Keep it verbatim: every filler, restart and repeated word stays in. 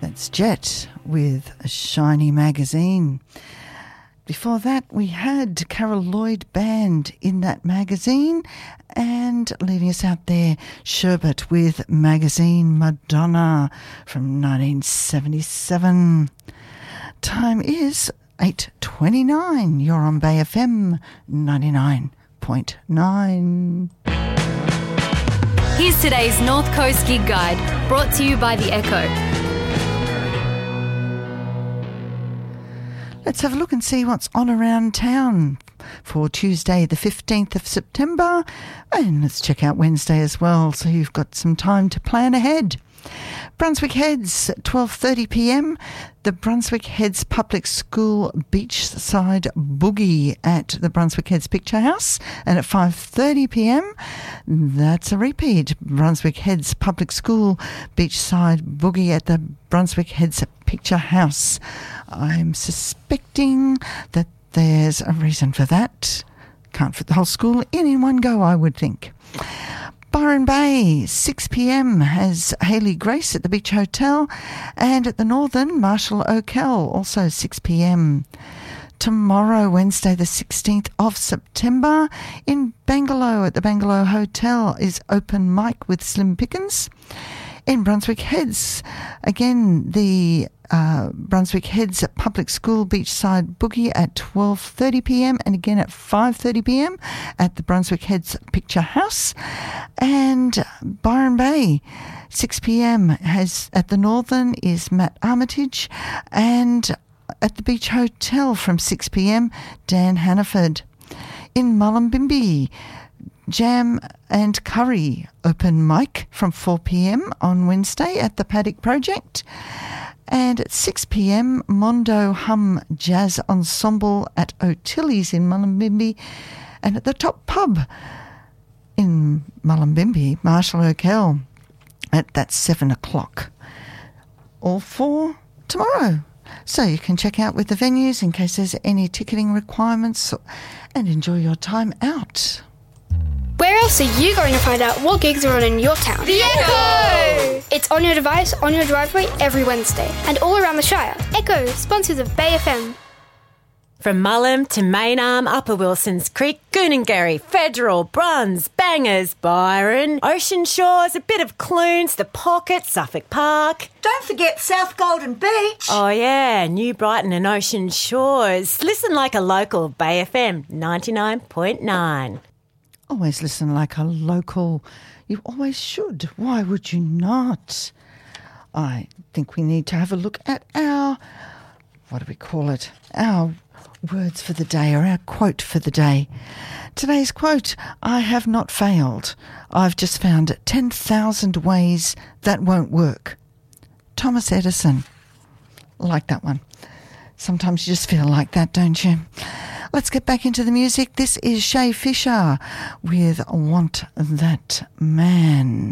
That's Jet with a Shiny Magazine. Before that, we had Carol Lloyd Band in that magazine, and leading us out there, Sherbet with Magazine Madonna from nineteen seventy-seven. Time is eight twenty-nine. You're on Bay F M ninety-nine point nine. Here's today's North Coast Gig Guide, brought to you by The Echo. Let's have a look and see what's on around town for Tuesday the fifteenth of September, and let's check out Wednesday as well, so you've got some time to plan ahead. Brunswick Heads, twelve thirty p m, the Brunswick Heads Public School Beachside Boogie at the Brunswick Heads Picture House, and at five thirty p m, that's a repeat, Brunswick Heads Public School Beachside Boogie at the Brunswick Heads Picture House. I'm suspecting that there's a reason for that. Can't fit the whole school in in one go, I would think. Byron Bay, six p m, has Hayley Grace at the Beach Hotel, and at the Northern, Marshall O'Kell, also six p m. Tomorrow, Wednesday the sixteenth of September, in Bangalow at the Bangalow Hotel is open mic with Slim Pickens. In Brunswick Heads, again, the uh, Brunswick Heads Public School Beachside Boogie at twelve thirty p m, and again at five thirty p m at the Brunswick Heads Picture House. And Byron Bay, six p m, has at the Northern is Matt Armitage, and at the Beach Hotel from six p m, Dan Hannaford. In Mullumbimby, Jam and Curry open mic from four p m on Wednesday at the Paddock Project. And at six p m, Mondo Hum Jazz Ensemble at O'Tilly's in Mullumbimby. And at the Top Pub in Mullumbimby, Marshall O'Kell, at that seven o'clock. All for tomorrow. So you can check out with the venues in case there's any ticketing requirements, and enjoy your time out. Where else are you going to find out what gigs are on in your town? The Echo! It's on your device, on your driveway, every Wednesday, and all around the Shire. Echo, sponsors of Bay F M. From Mullum to Maynarm, Upper Wilsons Creek, Goonangarry, Federal, Bruns, Bangers, Byron, Ocean Shores, a bit of Clunes, The Pocket, Suffolk Park. Don't forget South Golden Beach. Oh yeah, New Brighton and Ocean Shores. Listen like a local, Bay F M ninety-nine point nine. Always listen like a local. You always should. Why would you not? I think we need to have a look at our, what do we call it? Our words for the day, or our quote for the day. Today's quote: I have not failed. I've just found ten thousand ways that won't work. Thomas Edison. Like that one. Sometimes you just feel like that, don't you? Let's get back into the music. This is Shay Fisher with Want That Man.